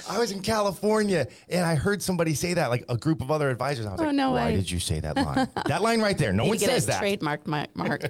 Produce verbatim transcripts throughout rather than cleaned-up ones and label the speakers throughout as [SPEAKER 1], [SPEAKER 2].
[SPEAKER 1] I was in California and I heard somebody say that, like a group of other advisors. I was
[SPEAKER 2] Oh,
[SPEAKER 1] like,
[SPEAKER 2] no
[SPEAKER 1] why
[SPEAKER 2] way.
[SPEAKER 1] did you say that line? That line right there. No
[SPEAKER 2] Need
[SPEAKER 1] one
[SPEAKER 2] to get
[SPEAKER 1] says
[SPEAKER 2] it
[SPEAKER 1] that.
[SPEAKER 2] trademarked, Mark. Mark.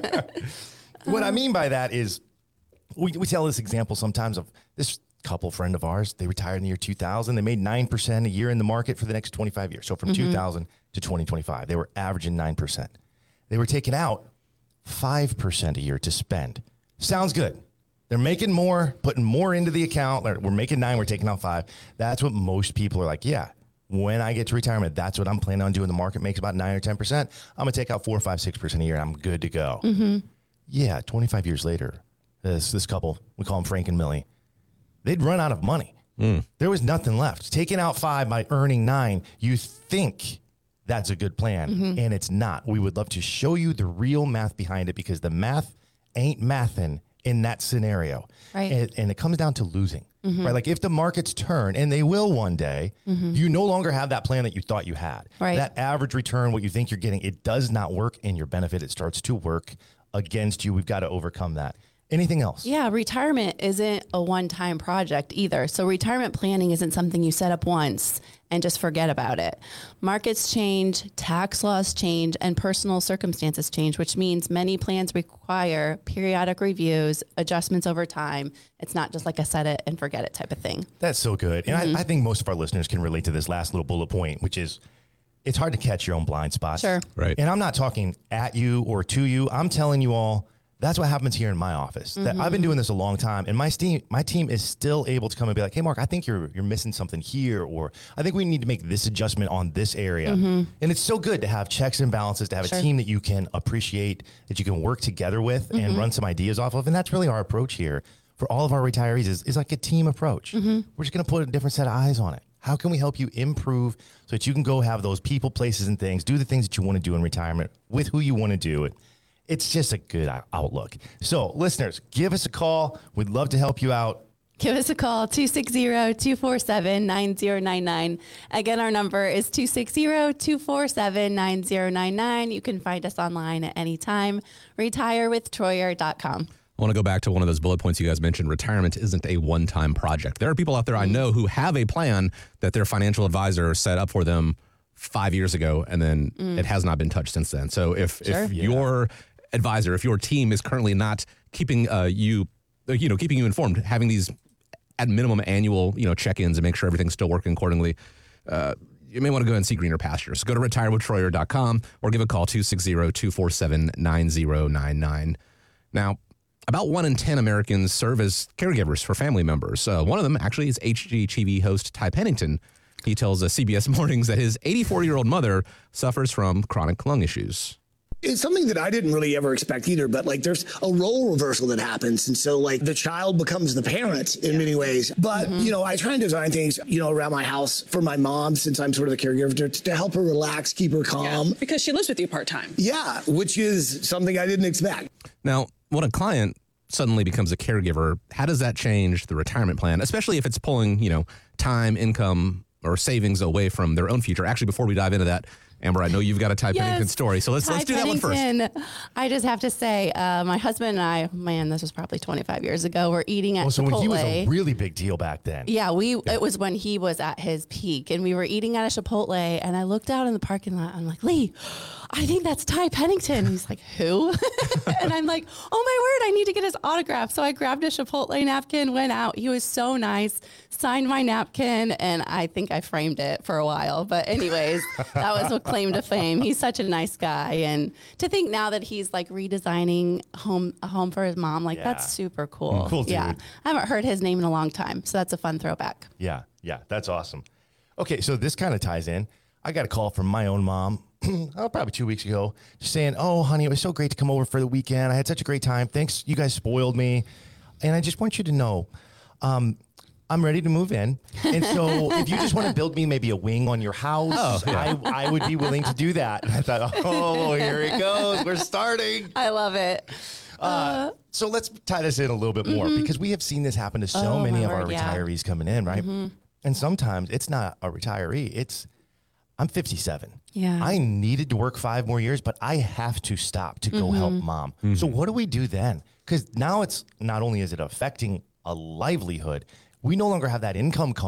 [SPEAKER 1] What I mean by that is we, we tell this example sometimes of this couple friend of ours. They retired in the year two thousand. They made nine percent a year in the market for the next twenty-five years. So from mm-hmm. two thousand to twenty twenty-five, they were averaging nine percent. They were taking out five percent a year to spend. Sounds good. They're making more, putting more into the account. We're making nine, we're taking out five. That's what most people are like, yeah, when I get to retirement, that's what I'm planning on doing. The market makes about nine or ten percent. I'm going to take out four, five, six percent a year and I'm good to go.
[SPEAKER 2] Mm-hmm.
[SPEAKER 1] Yeah, twenty-five years later, this, this couple, we call them Frank and Millie, they'd run out of money. Mm. There was nothing left. Taking out five by earning nine, you think that's a good plan, mm-hmm. and it's not. We would love to show you the real math behind it because the math ain't mathin' in that scenario.
[SPEAKER 2] Right.
[SPEAKER 1] And, and it comes down to losing, mm-hmm. right? Like if the markets turn, and they will one day, mm-hmm. you no longer have that plan that you thought you had.
[SPEAKER 2] Right.
[SPEAKER 1] That average return, what you think you're getting, it does not work in your benefit. It starts to work against you. We've got to overcome that. Anything else?
[SPEAKER 2] Yeah, retirement isn't a one-time project either. So retirement planning isn't something you set up once and just forget about it. Markets change, tax laws change, and personal circumstances change, which means many plans require periodic reviews, adjustments over time. It's not just like a set it and forget it type of thing.
[SPEAKER 1] That's so good. And
[SPEAKER 2] Mm-hmm.
[SPEAKER 1] I, I think most of our listeners can relate to this last little bullet point, which is it's hard to catch your own blind spots.
[SPEAKER 2] Sure.
[SPEAKER 3] Right.
[SPEAKER 1] And I'm not talking at you or to you. I'm telling you all, that's what happens here in my office. Mm-hmm. That I've been doing this a long time, and my team, my team is still able to come and be like, "Hey, Mark, I think you're you're missing something here," or "I think we need to make this adjustment on this area." Mm-hmm. And it's so good to have checks and balances, to have
[SPEAKER 2] Sure.
[SPEAKER 1] a team that you can appreciate, that you can work together with, mm-hmm. and run some ideas off of. And that's really our approach here for all of our retirees is, is like a team approach. Mm-hmm. We're just going to put a different set of eyes on it. How can we help you improve so that you can go have those people, places, and things, do the things that you want to do in retirement with who you want to do it. It's just a good outlook. So listeners, give us a call. We'd love to help you out.
[SPEAKER 2] Give us a call, two six zero, two four seven, nine zero nine nine. Again, our number is two six zero, two four seven, nine zero nine nine. You can find us online at any time, retire with troyer dot com.
[SPEAKER 3] I want to go back to one of those bullet points you guys mentioned. Retirement isn't a one-time project. There are people out there I know who have a plan that their financial advisor set up for them five years ago, and then mm. it has not been touched since then. So if,
[SPEAKER 2] Sure.
[SPEAKER 3] if
[SPEAKER 1] Yeah.
[SPEAKER 3] your advisor, if your team is currently not keeping uh, you, uh, you know, keeping you informed, having these at minimum annual, you know, check-ins and make sure everything's still working accordingly, uh, you may want to go ahead and see greener pastures. Go to retire with troyer dot com or give a call two six zero, two four seven, nine zero nine nine. Now, about one in ten Americans serve as caregivers for family members. Uh, one of them actually is H G T V host Ty Pennington. He tells uh, C B S Mornings that his eighty-four-year-old mother suffers from chronic lung issues.
[SPEAKER 4] It's something that I didn't really ever expect either, but like there's a role reversal that happens. And so like the child becomes the parent in many ways. But, mm-hmm. you know, I try and design things, you know, around my house for my mom, since I'm sort of the caregiver, to, to help her relax, keep her calm.
[SPEAKER 5] Yeah, because she lives with you part-time.
[SPEAKER 4] Yeah, which is something I didn't expect.
[SPEAKER 3] Now, when a client suddenly becomes a caregiver, how does that change the retirement plan, especially if it's pulling, you know, time, income, or savings away from their own future? Actually, before we dive into that, Amber, I know you've got a Ty
[SPEAKER 2] Yes.
[SPEAKER 3] Pennington story, so let's
[SPEAKER 2] Ty
[SPEAKER 3] let's do that one first.
[SPEAKER 2] Pennington. I just have to say, uh, my husband and I, man, this was probably twenty-five years ago. We're eating at
[SPEAKER 1] Oh, so
[SPEAKER 2] Chipotle.
[SPEAKER 1] when he was a really big deal back then.
[SPEAKER 2] Yeah, we. It was when he was at his peak, and we were eating at a Chipotle, and I looked out in the parking lot. I'm like, Lee, I think that's Ty Pennington. He's like, who? And I'm like, oh my word, I need to get his autograph. So I grabbed a Chipotle napkin, went out. He was so nice, signed my napkin, and I think I framed it for a while. But anyways, that was a claim to fame. He's such a nice guy, and to think now that he's like redesigning home a home for his mom, like
[SPEAKER 1] Yeah.
[SPEAKER 2] that's super cool.
[SPEAKER 1] Cool dude.
[SPEAKER 2] Yeah, I haven't heard his name in a long time, so that's a fun throwback.
[SPEAKER 1] Yeah, yeah, that's awesome. Okay, so this kind of ties in. I got a call from my own mom, oh, probably two weeks ago, just saying, oh, honey, it was so great to come over for the weekend. I had such a great time. Thanks. You guys spoiled me. And I just want you to know, um, I'm ready to move in. And so if you just want to build me maybe a wing on your house,
[SPEAKER 3] Oh, yeah.
[SPEAKER 1] I, I would be willing to do that. And I thought, oh, here it goes. We're starting.
[SPEAKER 2] I love it.
[SPEAKER 1] Uh, so let's tie this in a little bit more
[SPEAKER 2] mm-hmm.
[SPEAKER 1] because we have seen this happen to so
[SPEAKER 2] Oh,
[SPEAKER 1] many
[SPEAKER 2] my
[SPEAKER 1] of our
[SPEAKER 2] word, yeah.
[SPEAKER 1] retirees coming in, right?
[SPEAKER 2] Mm-hmm.
[SPEAKER 1] And sometimes it's not a retiree. It's, I'm fifty-seven.
[SPEAKER 2] Yeah.
[SPEAKER 1] I needed to work five more years, but I have to stop to go
[SPEAKER 2] Mm-hmm.
[SPEAKER 1] help mom.
[SPEAKER 3] Mm-hmm.
[SPEAKER 1] So what do we do then? Because now it's not only is it affecting a livelihood, we no longer have that income coming